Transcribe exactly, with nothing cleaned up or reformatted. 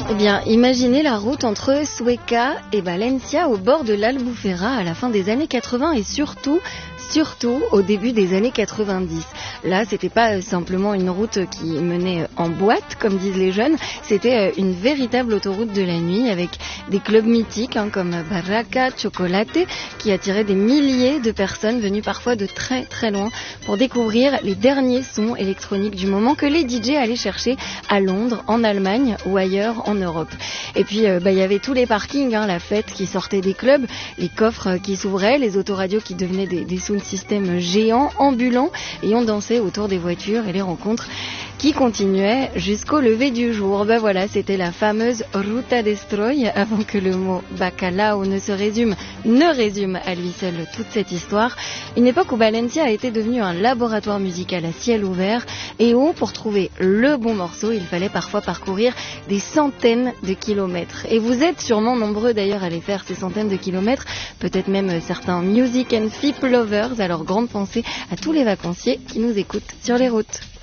Eh bien, imaginez la route entre Sueca et Valencia au bord de l'Albufera à la fin des années quatre-vingts et surtout, surtout au début des années quatre-vingt-dix. Là, c'était pas simplement une route qui menait en boîte, comme disent les jeunes, c'était une véritable autoroute de la nuit avec des clubs mythiques hein, comme Barraca, Chocolate, qui attiraient des milliers de personnes venues parfois de très très loin pour découvrir les derniers sons électroniques du moment que les D J allaient chercher à Londres, en Allemagne ou ailleurs en Europe. Et puis, euh, bah, y avait tous les parkings, hein, la fête qui sortait des clubs, les coffres qui s'ouvraient, les autoradios qui devenaient des, des sound systems géants, ambulants, et on dansait autour des voitures et les rencontres qui continuaient jusqu'au lever du jour. Ben voilà, c'était la fameuse Ruta Destroy, avant que le mot bacalao ne se résume, ne résume à lui seul toute cette histoire. Une époque où Valencia a été devenue un laboratoire musical à ciel ouvert et où, pour trouver le bon morceau, il fallait parfois parcourir des centaines de kilomètres. Et vous êtes sûrement nombreux d'ailleurs à aller faire ces centaines de kilomètres, peut-être même certains music and people lovers, alors grande pensée à tous les vacanciers qui nous écoutent sur les routes.